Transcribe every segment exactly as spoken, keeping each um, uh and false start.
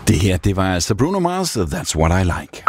Det her, det var altså Bruno Mars, That's What I Like.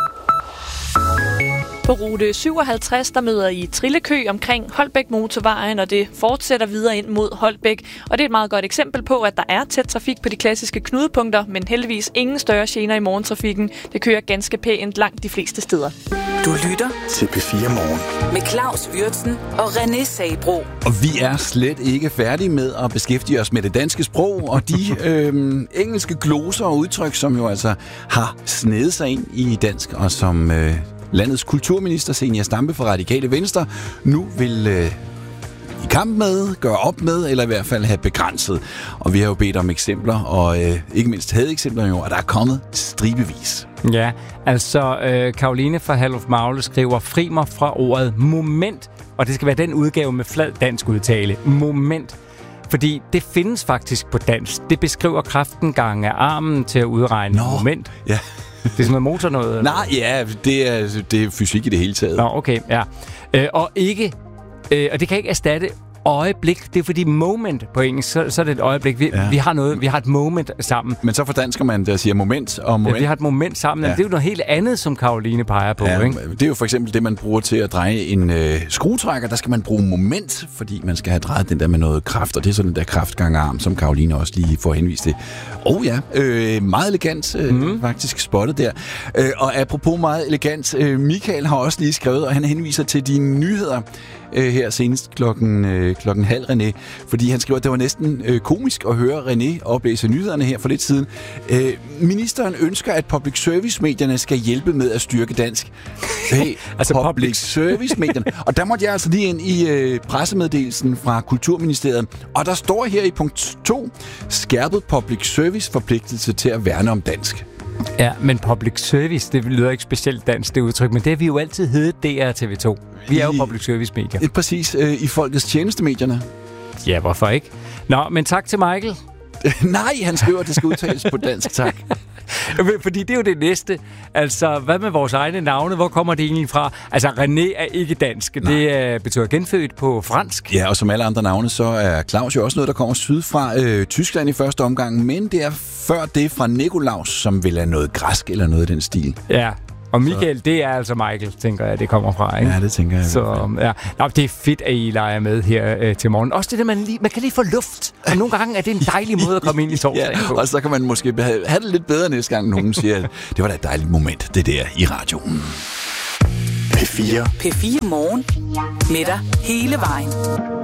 På rute syvoghalvtreds, der møder I trillekø omkring Holbæk Motorvejen, og det fortsætter videre ind mod Holbæk. Og det er et meget godt eksempel på, at der er tæt trafik på de klassiske knudepunkter, men heldigvis ingen større gener i morgentrafikken. Det kører ganske pænt langt de fleste steder. Du lytter til P fire Morgen med Claus Wirtsen og René Sabro. Og vi er slet ikke færdige med at beskæftige os med det danske sprog og de øh, engelske gloser og udtryk, som jo altså har snedet sig ind i dansk, og som øh, landets kulturminister Zenia Stampe fra Radikale Venstre nu vil øh, i kamp med, gøre op med, eller i hvert fald have begrænset. Og vi har jo bedt om eksempler, og øh, ikke mindst havde eksempler jo, og der er kommet stribevis. Ja, altså øh, Karoline fra Herluf Magle skriver, fri mig fra ordet moment, og det skal være den udgave med flad dansk udtale. Moment. Fordi det findes faktisk på dansk. Det beskriver kraften gange af armen til at udregne Nå, moment. Ja. Det er sådan noget motor noget? Nej, ja, det er, det er fysik i det hele taget. Nå, okay, ja. Øh, og ikke, øh, og det kan ikke erstatte øjeblik. Det er fordi moment på engelsk, så, så er det et øjeblik. Vi, ja. vi har noget, vi har et moment sammen. Men så fordansker man det og siger moment og moment. Ja, vi har et moment sammen. Ja. Det er jo noget helt andet, som Karoline peger på, ja, ikke? Det er jo for eksempel det, man bruger til at dreje en øh, skruetrækker. Der skal man bruge moment, fordi man skal have drejet den der med noget kraft. Og det er sådan den der kraftgangarm, som Karoline også lige får henvist til. Oh ja, øh, meget elegant øh, mm. faktisk spottet der. Øh, og apropos meget elegant, øh, Michael har også lige skrevet, og han henviser til de nyheder øh, her senest klokken, øh, klokken halv, René. Fordi han skriver, at det var næsten øh, komisk at høre René oplæse nyhederne her for lidt siden. Øh, ministeren ønsker, at public service-medierne skal hjælpe med at styrke dansk. Hey, altså public, public service-medierne. Og der måtte jeg altså lige ind i øh, pressemeddelelsen fra Kulturministeriet. Og der står her i punkt to, skærpet public service forpligtelse til at værne om dansk. Ja, men public service, det lyder ikke specielt dansk, det udtryk, men det har vi jo altid heddet D R T V to. Vi er jo public service medier. Præcis, øh, i folkets tjenestemedierne. Ja, hvorfor ikke? Nå, men tak til Michael. Nej, han skriver, at det skal udtales på dansk, tak. Fordi det er jo det næste. Altså, hvad med vores egne navne? Hvor kommer det egentlig fra? Altså, René er ikke dansk. Nej. Det uh, betyder genfødt på fransk. Ja, og som alle andre navne, så er Claus jo også noget, der kommer syd fra øh, Tyskland i første omgang. Men det er før det fra Nikolaus, som vil have noget græsk eller noget i den stil. Ja. Og Michael, så. Det er altså Michael, tænker jeg, det kommer fra, ikke? Ja, det tænker jeg. Så ja. Nå, det er fedt, at I leger med her øh, til morgen. Også det der, man, lige, man kan lige få luft. Og nogle gange er det en dejlig måde at komme ind i torsdagen på. Ja, og så kan man måske have, have det lidt bedre næste gang, nogen siger, at det var da et dejligt moment, det der i radioen. P fire. P fire Morgen. Med dig hele vejen.